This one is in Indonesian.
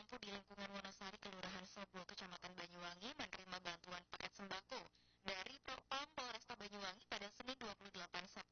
ibu-ibu di lingkungan Wonosari, Kelurahan Sobo, Kecamatan Banyuwangi menerima bantuan paket sembako dari Propam Polresta Banyuwangi pada Senin 28 September